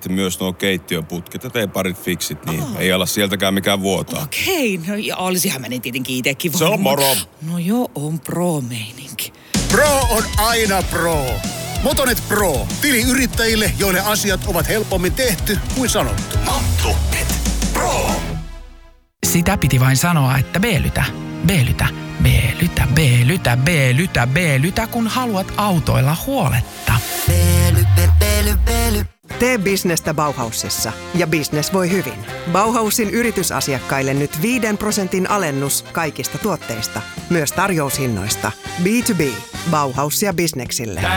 selkeästi myös nuo keittiöputket ja teeparit fiksit, niin ei ala sieltäkään mikään vuotaa. Okei, no ja olisihan mä ne tietenkin itsekin Se on moro. No joo, on pro-meininki. Pro on aina pro. Motonet Pro. Tili yrittäjille, joille asiat ovat helpommin tehty kuin sanottu. Motonet Pro. Sitä piti vain sanoa, että B-lytä, B-lytä, B-lytä, B-lytä, B-lytä, B-lytä, kun haluat autoilla huoletta. Tee bisnestä Bauhausissa ja business voi hyvin. Bauhausin yritysasiakkaille nyt 5% alennus kaikista tuotteista, myös tarjoushinnoista. B2B, Bauhaus ja bisneksille.